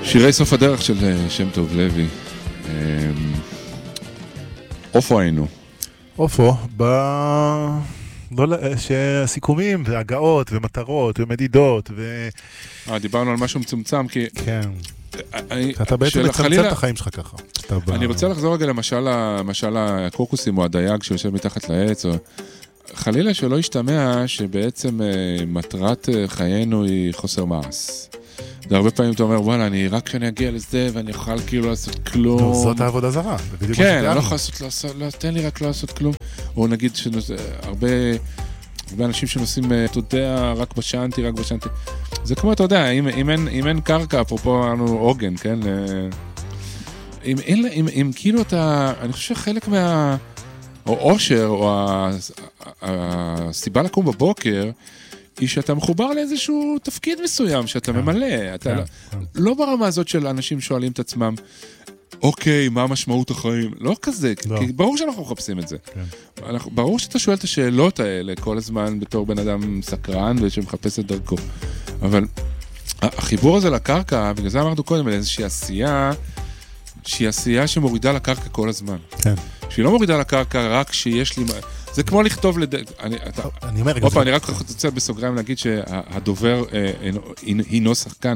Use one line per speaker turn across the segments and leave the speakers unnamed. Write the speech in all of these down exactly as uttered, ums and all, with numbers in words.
שירי סוף הדרך של שם טוב לוי. אופו היינו.
אופו, ב... לא, שהסיכומים והגאות ומטרות ומדידות ו...
אה, דיברנו על משהו מצומצם, כי...
כן. אתה בעצם מצמצם את החיים שלך ככה.
אני רוצה לחזור רגע למשל הקורקוסים או הדייג שיושב מתחת לעץ, או... חלילה שלא ישתמע שבעצם מטרת חיינו היא חוסר מעש. זה הרבה פעמים אתה אומר, וואלה, אני רק כשאני אגיע לזה ואני אוכל כאילו לעשות כלום.
זאת העבודה זרה.
כן, אני לא יכול לעשות, תן לי רק לא לעשות כלום. או נגיד שהרבה אנשים שנוסעים, אתה יודע, רק בשנתי, רק בשנתי. זה כמו, אתה יודע, אם אין קרקע, אפרופו לנו עוגן, כן? אם כאילו אתה, אני חושב שחלק מה... או אושר, או הסיבה לקום בבוקר, היא שאתה מחובר לאיזשהו תפקיד מסוים שאתה ממלא. אתה לא ברמה הזאת של אנשים שואלים את עצמם, אוקיי, מה משמעות החיים? לא כזה, כי ברור שאנחנו מחפשים את זה. ברור שאתה שואל את השאלות האלה כל הזמן בתור בן אדם סקרן ושמחפש את דרכו. אבל החיבור הזה לקרקע, בגלל זה אמרנו קודם, על איזושהי עשייה, שהיא עשייה שמורידה לקרקע כל הזמן. כן. שהיא לא מורידה לקרקע רק שיש לי... זה כמו לכתוב לד... אני, אתה... אני אומר... אופה, אני רק רוצה בסוגריים להגיד שהדובר הינו שחקן.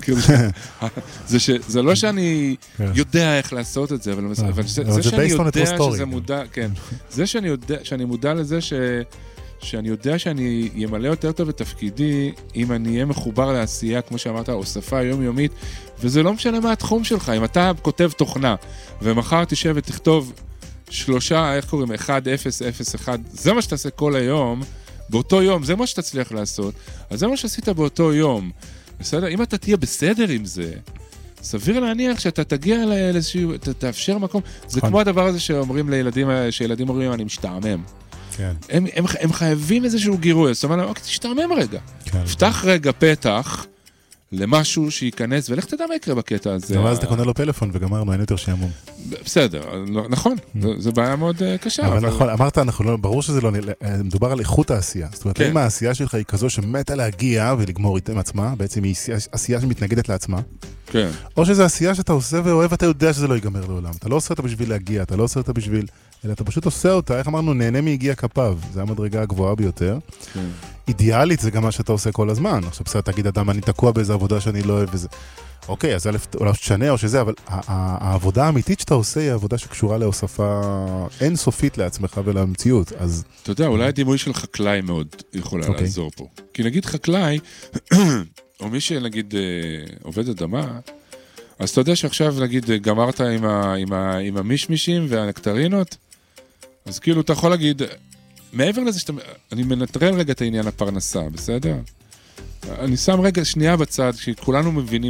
זה זה לא שאני יודע איך לעשות את זה, אבל זה שאני יודע שזה מודע... כן. זה שאני מודע לזה ש... שאני יודע שאני ימלא יותר טוב את תפקידי, אם אני אהיה מחובר לעשייה, כמו שאמרת, הוספה יומיומית, וזה לא משנה מה התחום שלך. אם אתה כותב תוכנה, ומחר תשב ותכתוב שלושה, איך קוראים? אחד, אפס, אפס, אחד, זה מה שתעשה כל היום, באותו יום, זה מה שתצליח לעשות, אז זה מה שעשית באותו יום. בסדר? אם אתה תהיה בסדר עם זה, סביר להניח שאתה תגיע לאיזשהו, אתה תאפשר מקום, זה כמו הדבר הזה שאומרים לילדים, שילדים אומרים, אני משתעמם. כן. הם, הם, הם חייבים איזשהו גירוי, זאת אומרת, אוקיי, תשתעמם רגע. כן. פתח רגע פתח למשהו שייכנס, ולך תדע מה יקרה בקטע הזה.
ואז אתה קונה לו פלאפון וגמרנו, אין יותר שעמום.
בסדר, נכון, זו בעיה מאוד קשה.
אבל נכון, אמרת, ברור שזה לא, מדובר על איכות העשייה. זאת אומרת, אם העשייה שלך היא כזו שמתה להגיע ולגמור איתם עצמה, בעצם היא עשייה שמתנגדת לעצמה. כן. או שזו עשייה שאתה עושה ואוהב, אתה יודע שזה לא ייגמר לעולם. אתה לא עושה אותה בשביל להגיע, אתה לא עושה אותה בשביל... אלא אתה פשוט עושה אותה, איך אמרנו, נהנה מיגיע כפיו. זה המדרגה הגבוהה ביותר. כן. אידיאלית זה גם מה שאתה עושה כל הזמן. עכשיו בסדר, תגיד, אדם, אני תקוע באיזו עבודה שאני לא אוהב וזה. אוקיי, אז אולי שתשנה או שזה, אבל העבודה האמיתית שאתה עושה היא העבודה שקשורה להוספה אינסופית לעצמך ולמציאות. אז...
אתה יודע, אולי הדימוי של חקלאי מאוד יכולה okay. לעזור פה. כי נגיד חקלאי, או מי שנגיד עובד אדמה, אז אתה יודע שעכשיו נגיד גמרת עם, ה, עם, ה, עם המשמישים והנקטרינות, אז כאילו אתה יכול להגיד, מעבר לזה שאתה, אני מנטרל רגע את העניין הפרנסה, בסדר? אני שם רגע שנייה בצד, שכולנו מבינים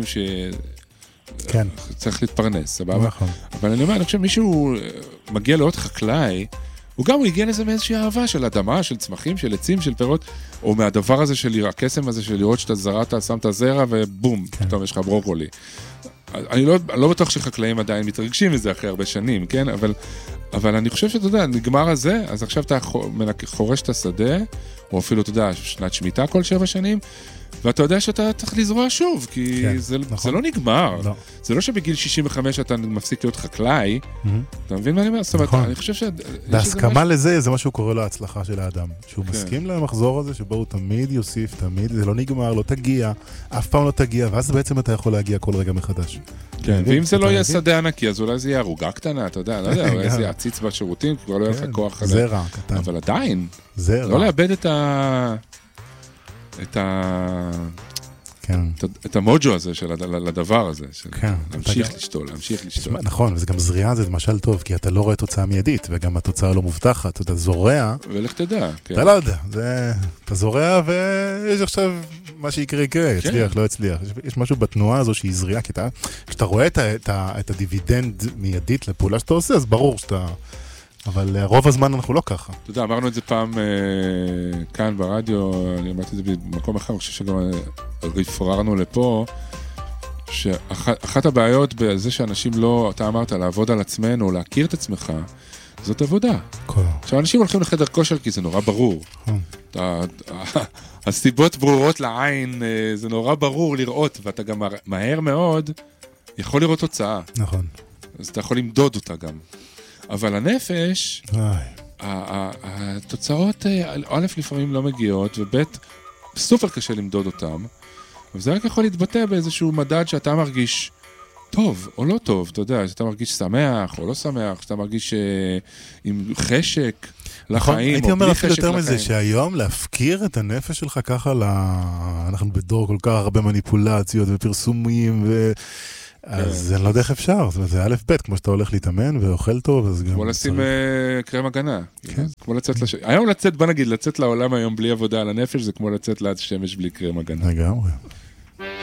כן.
שצריך להתפרנס, סבבה? נכון. אבל אני אומר, אני חושב מישהו מגיע להיות חקלאי, הוא גם הגיע לזה מאיזושהי אהבה של אדמה, של צמחים, של עצים, של פירות, או מהדבר הזה של הקסם הזה של לראות שאתה זרעת, שמת זרע ובום, כן. פתאום יש לך ברוקולי. אני לא, לא בטוח שחקלאים עדיין מתרגשים מזה אחרי הרבה שנים, כן? אבל, אבל אני חושב שאתה יודע, נגמר הזה, אז עכשיו אתה חורש את השדה, או אפילו, אתה יודע, שנת שמיטה כל שבע שנים, ואתה יודע שאתה צריך לזרוע שוב, כי כן, זה, נכון. זה לא נגמר. לא. זה לא שבגיל שישים וחמש אתה מפסיק להיות חקלאי, mm-hmm. אתה מבין מה אני אומר? זאת אומרת, נכון. אני חושב ש...
להסכמה משהו... לזה, זה מה שהוא קורא לו ההצלחה של האדם. שהוא כן. מסכים למחזור הזה, שבו הוא תמיד יוסיף, תמיד, זה לא נגמר, לא תגיע, אף פעם לא תגיע, ואז בעצם אתה יכול להגיע כל רגע מחדש.
כן, ואם זה לא יהיה שדה ענקי, אז אולי זה יהיה ערוגה קטנה, אתה יודע, לא יודע, אולי זה יעציץ בשירותים, כבר לא יהיה לך כוח חזק.
זרע, קטן.
אבל עדיין, לא לאבד את ה... את ה... כן. את המוג'ו הזה של הדבר הזה, של כן. להמשיך לשתול, להמשיך לשתול.
נכון, וזה גם זריעה, זה למשל טוב, כי אתה לא רואה תוצאה מיידית, וגם התוצאה לא מובטחת, אתה זורע.
ולך תדע. כן.
אתה לא יודע, זה... אתה זורע ויש עכשיו מה שיקרה יקרה, יצליח, כן. לא יצליח. יש, יש משהו בתנועה הזו שהיא זריעה, כי אתה, כשאתה רואה את, ה, את, ה, את הדיבידנד מיידית לפעולה שאתה עושה, אז ברור שאתה... אבל רוב הזמן אנחנו לא ככה.
אתה יודע, אמרנו את זה פעם אה, כאן ברדיו, אני אמרתי את זה במקום אחר, אני חושב שגם רפררנו לפה, שאחת הבעיות בזה שאנשים לא, אתה אמרת, לעבוד על עצמנו, להכיר את עצמך, זאת עבודה. עכשיו, אנשים הולכים לחדר כושר כי זה נורא ברור. אתה, הסיבות ברורות לעין, זה נורא ברור לראות, ואתה גם מהר מאוד יכול לראות תוצאה.
נכון.
אז אתה יכול למדוד אותה גם. אבל הנפש, התוצאות, א', לפעמים לא מגיעות, וב', סופר קשה למדוד אותם, וזה רק יכול להתבטא באיזשהו מדד שאתה מרגיש טוב או לא טוב, אתה יודע, שאתה מרגיש שמח או לא שמח, שאתה מרגיש עם חשק לחיים,
הייתי אומר אפילו יותר מזה, שהיום להפקיר את הנפש שלך ככה, אנחנו בדור כל כך הרבה מניפולציות ופרסומים ו... אז אני לא יודע איך אפשר, זאת אומרת, זה א' ב', כמו שאתה הולך להתאמן ואוכל טוב, אז גם...
כמו לשים קרם הגנה. כמו לצאת לשמש. היום לצאת, בוא נגיד, לצאת לעולם היום בלי עבודה על הנפש, זה כמו לצאת לשמש בלי קרם הגנה.
לגמרי.